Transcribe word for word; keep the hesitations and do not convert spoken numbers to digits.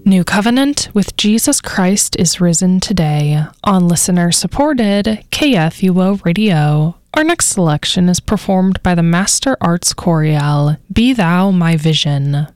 New Covenant with Jesus Christ is Risen Today on listener-supported K F U O Radio. Our next selection is performed by the Master Arts Chorale, Be Thou My Vision.